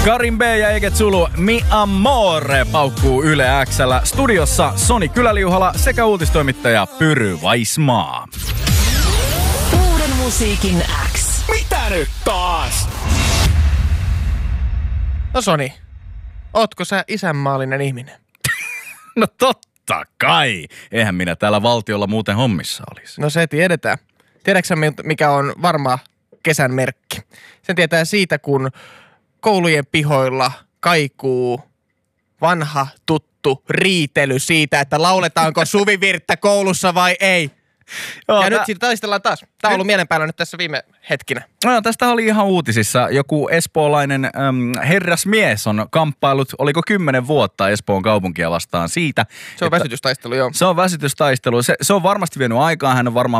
Karin B ja Eget Zulu, Mi Amore paukkuu Yle X:llä. Studiossa Soni Kyläliuhala sekä uutistoimittaja Pyry Vaismaa. Uuden musiikin X. Mitä nyt taas? No Soni, ootko sä isänmaallinen ihminen? No totta kai. Eihän minä täällä valtiolla muuten hommissa olisi. No se tiedetään. Tiedätkö mikä on varma kesän merkki? Sen tietää siitä, kun koulujen pihoilla kaikuu vanha tuttu riitely siitä, että lauletaanko suvivirttä koulussa vai ei. Joo, ja nyt siitä taistellaan taas. Tämä on ollut mielen päällä nyt tässä viime hetkinä. No, tästä oli ihan uutisissa. Joku espoolainen herrasmies on kamppailut, oliko 10 vuotta Espoon kaupunkia vastaan siitä. Se on väsytystaistelu, joo. Se on väsytystaistelu. Se on varmasti vienyt aikaa. Hän on varmaan